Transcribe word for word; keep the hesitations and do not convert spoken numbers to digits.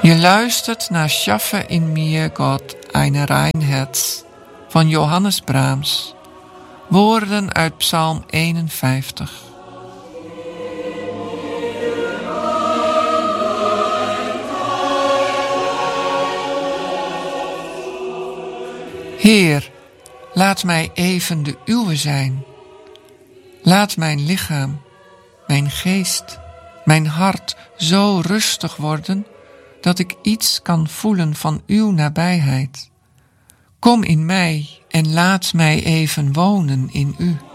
Je luistert naar Schaffe in mir Gott ein rein Herz van Johannes Brahms. Woorden uit Psalm eenenvijftig. Heer, laat mij even de uwe zijn. Laat mijn lichaam, mijn geest, mijn hart zo rustig worden dat ik iets kan voelen van uw nabijheid. Kom in mij en laat mij even wonen in u.